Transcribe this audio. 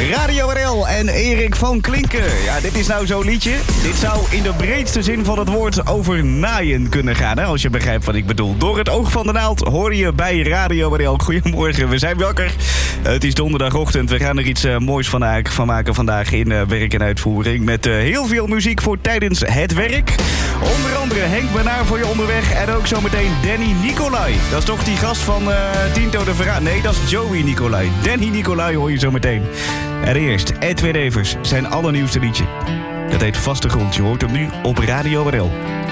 Radio RL en Erik van Klinken. Ja, dit is nou zo'n liedje. Dit zou in de breedste zin van het woord over naaien kunnen gaan, hè? Als je begrijpt wat ik bedoel. Door het oog van de naald hoor je bij Radio RL. Goedemorgen, we zijn wakker. Het is donderdagochtend. We gaan er iets moois van maken vandaag in werk en uitvoering. Met heel veel muziek voor tijdens het werk. Onder andere Henk Benaar voor je onderweg. En ook zometeen Danny Nicolai. Dat is toch die gast van Tinto de Verraad? Nee, dat is Joey Nicolai. Danny Nicolai hoor je zometeen. En eerst Edwin Evers, zijn allernieuwste liedje. Dat heet Vaste Grond. Je hoort hem nu op Radio RL.